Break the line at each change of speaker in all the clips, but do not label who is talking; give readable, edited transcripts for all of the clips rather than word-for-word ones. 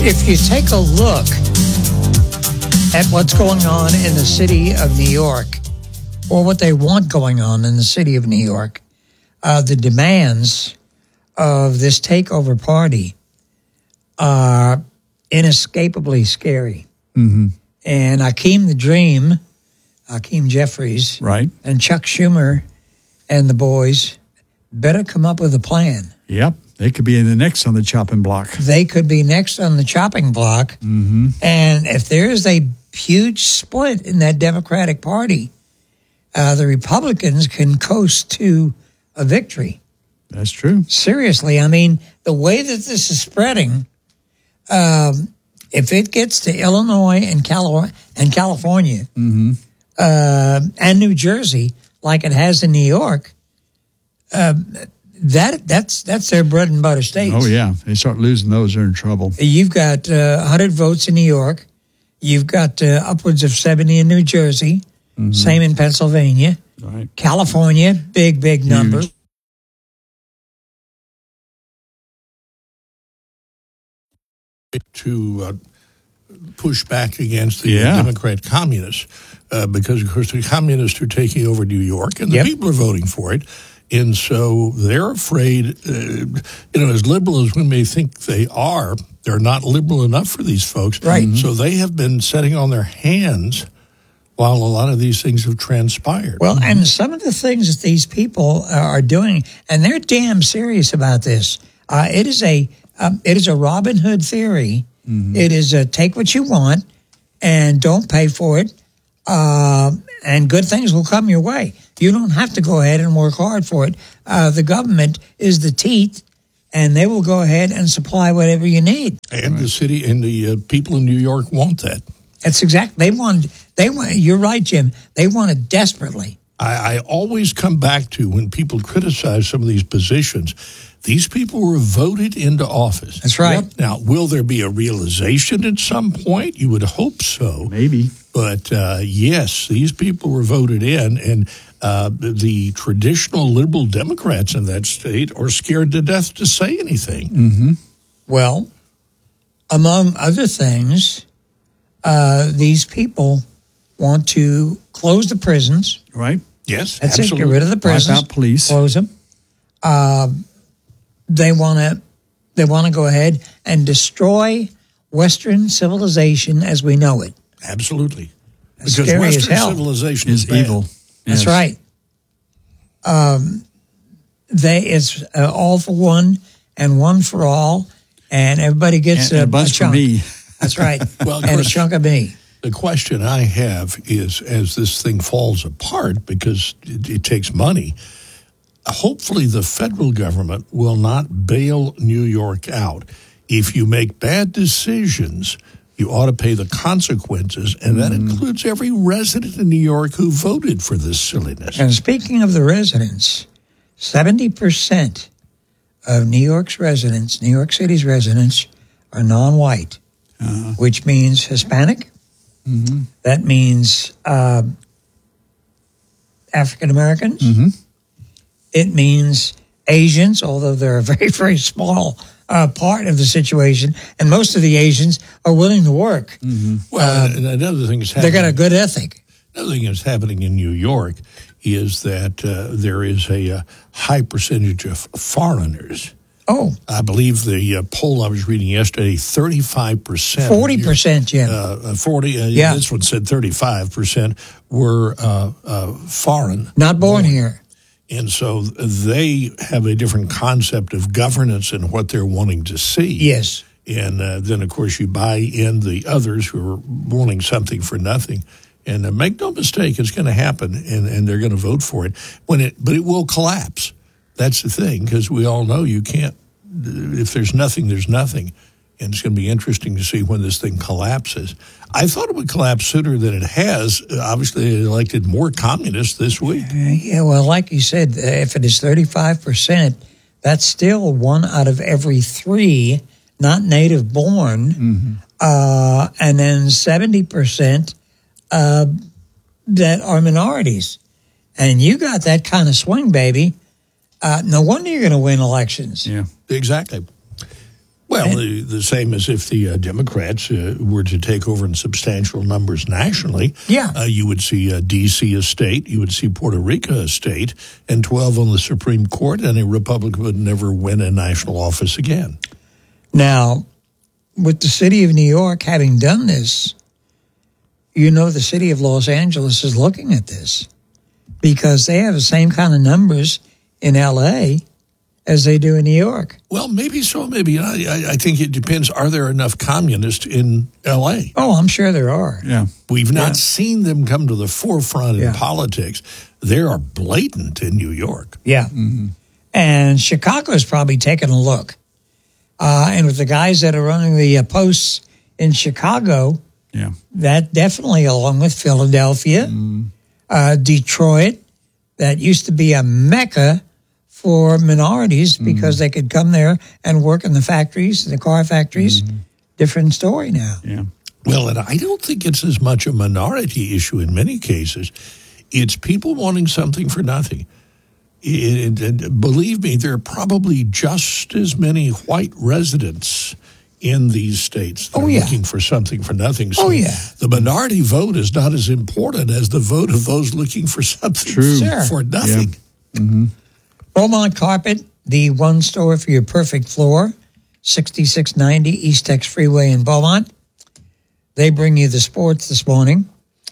If you take a look at what's going on in the city of New York, or what they want going on in the city of New York, the demands of this takeover party are inescapably scary.
Mm-hmm.
And Hakeem Jeffries,
right,
and Chuck Schumer and the boys better come up with a plan.
Yep. They could be the next on the chopping block.
They could be next on the chopping block.
Mm-hmm.
And if there is a huge split in that Democratic Party, the Republicans can coast to a victory.
That's true.
Seriously, I mean, the way that this is spreading, if it gets to Illinois and California
mm-hmm.
And New Jersey, like it has in New York, that's their bread and butter states.
Oh, yeah. They start losing those, they're in trouble.
You've got 100 votes in New York. You've got upwards of 70 in New Jersey. Mm-hmm. Same in Pennsylvania.
Right.
California, big number.
To push back against the Democrat communists because, of course, the communists are taking over New York and the people are voting for it. And so they're afraid, as liberal as we may think they are, they're not liberal enough for these folks.
Right.
Mm-hmm. So they have been sitting on their hands while a lot of these things have transpired.
Well, and some of the things that these people are doing, and they're damn serious about this. It is a Robin Hood theory. Mm-hmm. It is a take what you want and don't pay for it, and good things will come your way. You don't have to go ahead and work hard for it. The government is the teeth, and they will go ahead and supply whatever you need.
And the city and the people in New York want that.
That's exactly. They want. You're right, Jim. They want it desperately.
I always come back to when people criticize some of these positions. These people were voted into office.
That's right.
Yep. Now, will there be a realization at some point? You would hope so.
Maybe.
But yes, these people were voted in, and the traditional liberal Democrats in that state are scared to death to say anything.
Mm-hmm.
Well, among other things, these people want to close the prisons.
Right.
Yes,
That's
absolutely.
it. Get rid of the prisons.
Wipe out police.
Close them. They want to go ahead and destroy Western civilization as we know it.
Absolutely.
That's
because
scary
Western
as hell.
civilization
is
bad.
evil.
That's
Yes.
right. It's all for one and one for all, and everybody gets
And a bunch for
chunk.
me.
That's right.
Well,
and a chunk of me.
The question I have is, as this thing falls apart, because it takes money, hopefully the federal government will not bail New York out. If you make bad decisions, you ought to pay the consequences, and that includes every resident in New York who voted for this silliness.
And speaking of the residents, 70% of New York City's residents, are non-white, which means Hispanic.
Mm-hmm.
That means African Americans.
Mm-hmm.
It means Asians, although they're a very, very small part of the situation, and most of the Asians are willing to work.
Mm-hmm.
Well, and another thing is
They
happening.
got a good ethic.
Another thing that's happening in New York is that there is a high percentage of foreigners.
Oh,
I believe the poll I was reading yesterday, 35%.
40%, Jim.
40.
Yeah.
This one said 35% were foreign.
Not born here.
And so they have a different concept of governance and what they're wanting to see.
Yes.
And then, of course, you buy in the others who are wanting something for nothing. And make no mistake, it's going to happen, and they're going to vote for it. But it will collapse. That's the thing, because we all know you can't, if there's nothing, there's nothing. And it's going to be interesting to see when this thing collapses. I thought it would collapse sooner than it has. Obviously, they elected more communists this week.
Yeah, well, like you said, if it is 35%, that's still 1 out of every 3 not native born.
Mm-hmm.
And then 70% that are minorities. And you got that kind of swing, baby. No wonder you're going to win elections.
Yeah.
Exactly. Well, the same as if the Democrats were to take over in substantial numbers nationally.
Yeah.
You would see a D.C. a state, you would see Puerto Rico a state, and 12 on the Supreme Court, and a Republican would never win a national office again.
Now, with the city of New York having done this, the city of Los Angeles is looking at this because they have the same kind of numbers in L.A. as they do in New York.
Well, maybe so, maybe not. I think it depends. Are there enough communists in L.A.?
Oh, I'm sure there are.
Yeah.
We've not seen them come to the forefront in politics. They are blatant in New York.
Yeah. Mm-hmm. And Chicago's probably taking a look. And with the guys that are running the posts in Chicago, that definitely, along with Philadelphia, Detroit, that used to be a mecca for minorities because they could come there and work in the factories, the car factories. Different story now.
Yeah.
Well, and I don't think it's as much a minority issue in many cases. It's people wanting something for nothing. And believe me, there are probably just as many white residents in these states that are looking for something for nothing. So the minority vote is not as important as the vote of those looking for something for nothing.
Yeah. Mm-hmm.
Beaumont Carpet, the one store for your perfect floor, 6690 East Tex Freeway in Beaumont. They bring you the sports this morning.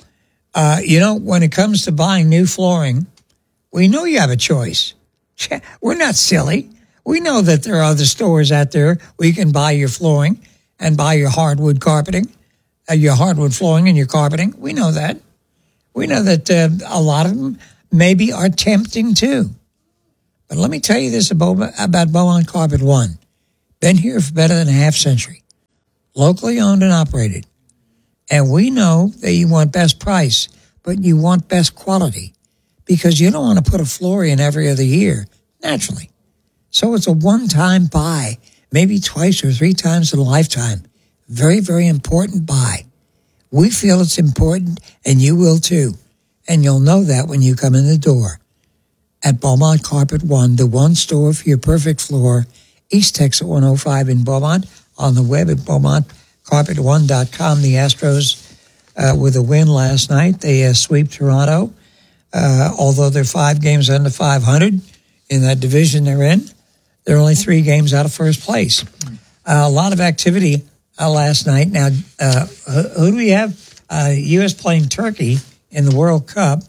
When it comes to buying new flooring, we know you have a choice. We're not silly. We know that there are other stores out there where you can buy your flooring and buy your hardwood carpeting, your hardwood flooring and your carpeting. We know that. We know that a lot of them maybe are tempting too. But let me tell you this about Beaumont Carpet One. Been here for better than a half century. Locally owned and operated. And we know that you want best price, but you want best quality because you don't want to put a floor in every other year, naturally. So it's a one-time buy, maybe twice or three times in a lifetime. Very, very important buy. We feel it's important, and you will too. And you'll know that when you come in the door. At Beaumont Carpet One, the one store for your perfect floor, East Texas 105 in Beaumont, on the web at BeaumontCarpet1.com. The Astros with a win last night. They sweep Toronto, although they're 5 games under 500 in that division they're in. They're only 3 games out of first place. A lot of activity last night. Now, who do we have? U.S. playing Turkey in the World Cup.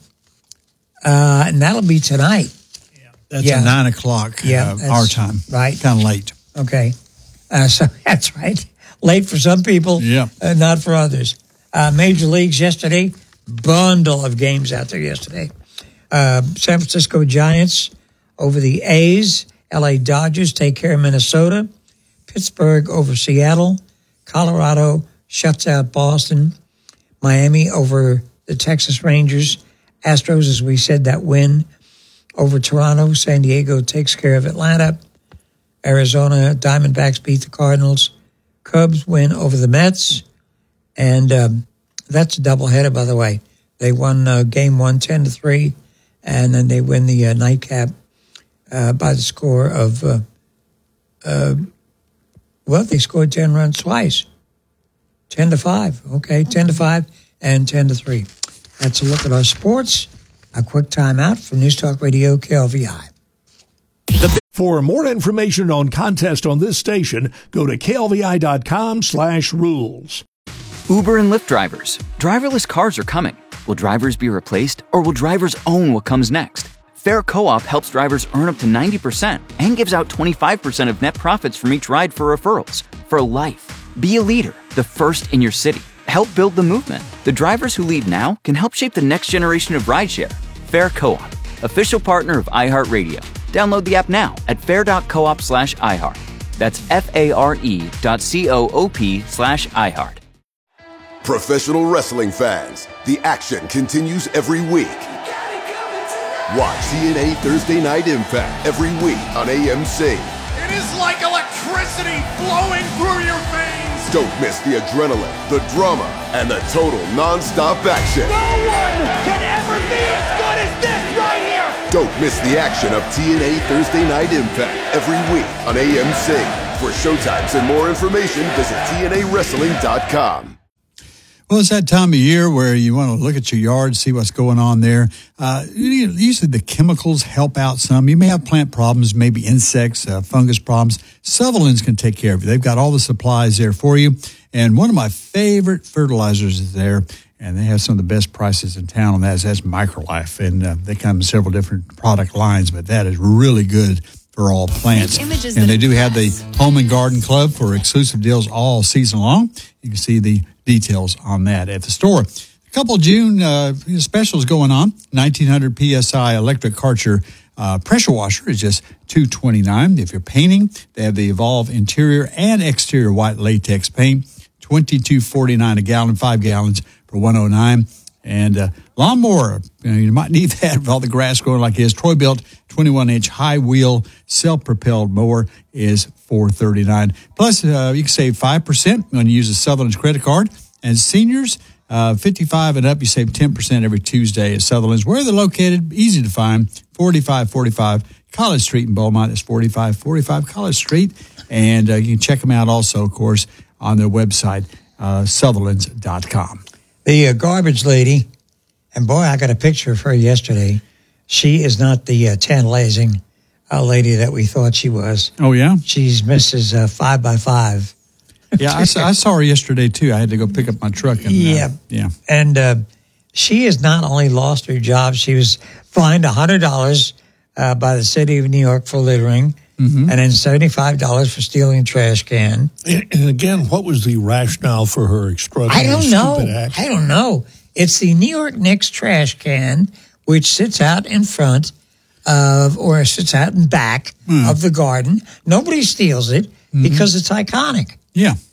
And that'll be tonight.
That's at 9 o'clock our time.
Right.
Kind of late.
Okay. So that's right. Late for some people, not for others. Major Leagues yesterday, bundle of games out there yesterday. San Francisco Giants over the A's. L.A. Dodgers take care of Minnesota. Pittsburgh over Seattle. Colorado shuts out Boston. Miami over the Texas Rangers. Astros, as we said, that win over Toronto. San Diego takes care of Atlanta. Arizona Diamondbacks beat the Cardinals. Cubs win over the Mets. And that's a doubleheader, by the way. They won game 1 10-3, and then they win the nightcap by the score of, they scored 10 runs twice. 10-5. Okay, 10-5 and 10-3. That's a look at our sports. A quick timeout from News Talk Radio KLVI.
For more information on contests on this station, go to klvi.com/rules.
Uber and Lyft drivers. Driverless cars are coming. Will drivers be replaced, or will drivers own what comes next? Fair Co-op helps drivers earn up to 90% and gives out 25% of net profits from each ride for referrals. For life. Be a leader, the first in your city. Help build the movement. The drivers who lead now can help shape the next generation of rideshare. Fair Co-op, official partner of iHeartRadio. Download the app now at fair.coop/iHeart. That's FARE.coop/iHeart.
Professional wrestling fans, the action continues every week. Watch TNA Thursday Night Impact every week on AMC.
It is like electricity flowing through your veins.
Don't miss the adrenaline, the drama, and the total non-stop action.
No one can ever be as good as this right here.
Don't miss the action of TNA Thursday Night Impact every week on AMC. For showtimes and more information, visit TNAWrestling.com.
Well, it's that time of year where you want to look at your yard, see what's going on there. Usually the chemicals help out some. You may have plant problems, maybe insects, fungus problems. Sutherland's can take care of you. They've got all the supplies there for you. And one of my favorite fertilizers is there, and they have some of the best prices in town on that. That's Microlife, and they come in several different product lines, but that is really good for all plants. And they do have the Home and Garden Club for exclusive deals all season long. You can see the details on that at the store. A couple of June specials going on. 1900 PSI electric Karcher pressure washer is just $229. If you're painting, they have the Evolve interior and exterior white latex paint, $22.49 a gallon, 5 gallons for $109. And lawnmower, you might need that with all the grass growing like it is. Troy-Bilt 21-inch high-wheel self-propelled mower is $439. Plus, you can save 5% when you use a Sutherland's credit card. And seniors, 55 and up, you save 10% every Tuesday at Sutherland's. Where they're located, easy to find, 4545 College Street in Beaumont. It's 4545 College Street. And you can check them out also, of course, on their website, Sutherlands.com.
The garbage lady, and boy, I got a picture of her yesterday. She is not the tantalizing lady that we thought she was.
Oh, yeah?
She's Mrs. 5x5.
Yeah, I saw her yesterday, too. I had to go pick up my truck. And,
yeah. And she has not only lost her job, she was fined $100 by the city of New York for littering, and then $75 for stealing a trash can.
And again, what was the rationale for her extraordinary stupid act?
I don't know. It's the New York Knicks trash can, which sits out in front of, or sits out in back of the garden. Nobody steals it because it's iconic.
Yeah.